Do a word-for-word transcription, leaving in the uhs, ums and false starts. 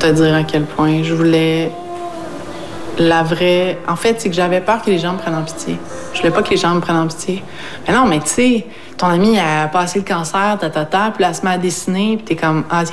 te dire à quel point je voulais la vraie... En fait, c'est que j'avais peur que les gens me prennent en pitié. Je voulais pas que les gens me prennent en pitié. Mais non, mais tu sais, ton amie a passé le cancer, ta, ta, ta, puis là, elle se met à dessiner, puis t'es comme, ah,